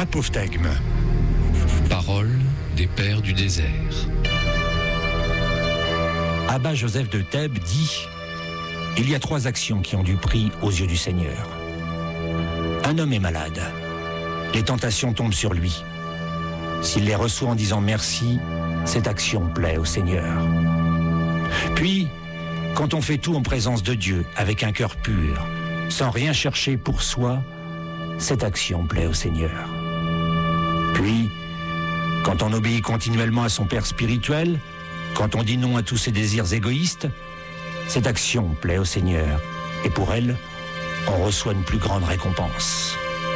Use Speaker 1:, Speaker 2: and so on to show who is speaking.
Speaker 1: apophthegme.
Speaker 2: Parole des pères du désert.
Speaker 3: Abba Joseph de Thèbes dit « Il y a 3 actions qui ont du prix aux yeux du Seigneur. Un homme est malade. Les tentations tombent sur lui. S'il les reçoit en disant merci, cette action plaît au Seigneur. Puis, quand on fait tout en présence de Dieu, avec un cœur pur, sans rien chercher pour soi, cette action plaît au Seigneur. Puis, quand on obéit continuellement à son Père spirituel, quand on dit non à tous ses désirs égoïstes, cette action plaît au Seigneur, et pour elle, on reçoit une plus grande récompense.